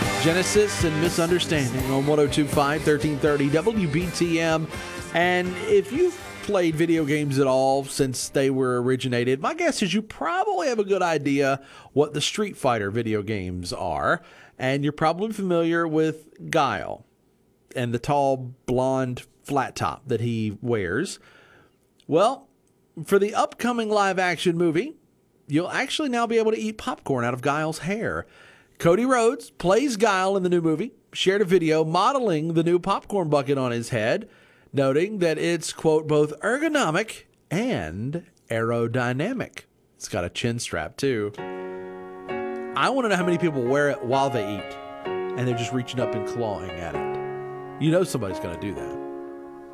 Genesis and Misunderstanding on 102.5, 1330 WBTM. And if you've played video games at all since they were originated, my guess is you probably have a good idea what the Street Fighter video games are. And you're probably familiar with Guile and the tall, blonde flat top that he wears. Well, for the upcoming live-action movie, you'll actually now be able to eat popcorn out of Guile's hair. Cody Rhodes plays Guile in the new movie, shared a video modeling the new popcorn bucket on his head, noting that it's, quote, both ergonomic and aerodynamic. It's got a chin strap, too. I want to know how many people wear it while they eat, and they're just reaching up and clawing at it. You know somebody's going to do that.